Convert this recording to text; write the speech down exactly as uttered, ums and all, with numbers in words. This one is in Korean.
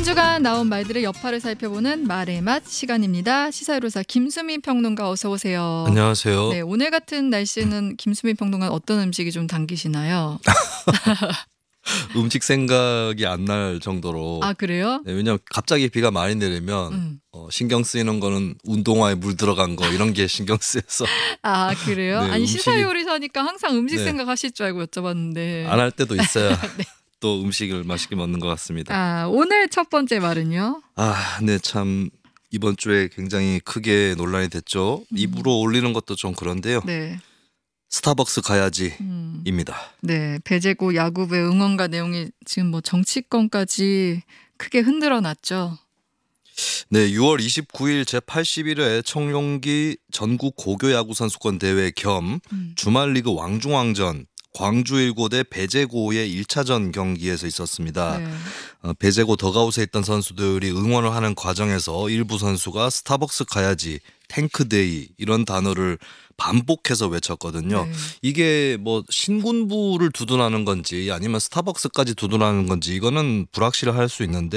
한 주간 나온 말들의 여파를 살펴보는 말의 맛 시간입니다. 시사유로사 김수민 평론가 어서 오세요. 안녕하세요. 네, 오늘 같은 날씨는 김수민 평론가 어떤 음식이 좀 당기시나요? 음식 생각이 안 날 정도로. 아 그래요? 네, 왜냐하면 갑자기 비가 많이 내리면 음. 어, 신경 쓰이는 거는 운동화에 물 들어간 거 이런 게 신경 쓰여서 아 그래요? 네, 아니 음식이- 시사요리사니까 항상 음식 네. 생각하실 줄 알고 여쭤봤는데. 안 할 때도 있어야 네. 또 음식을 맛있게 먹는 것 같습니다. 아 오늘 첫 번째 말은요? 아, 네, 참 이번 주에 굉장히 크게 논란이 됐죠. 음. 입으로 올리는 것도 좀 그런데요. 네. 스타벅스 가야지입니다. 음. 네, 배제고 야구부의 응원가 내용이 지금 뭐 정치권까지 크게 흔들어 놨죠. 네, 유월 이십구일 제팔십일 회 청룡기 전국 고교야구 선수권 대회 겸 음. 주말 리그 왕중왕전 광주 일고 대 배제고의 일 차전 경기에서 있었습니다. 네. 어, 배제고 더가웃에 있던 선수들이 응원을 하는 과정에서 일부 선수가 스타벅스 가야지, 탱크데이 이런 단어를 반복해서 외쳤거든요. 네. 이게 뭐 신군부를 두둔하는 건지 아니면 스타벅스까지 두둔하는 건지 이거는 불확실할 수 있는데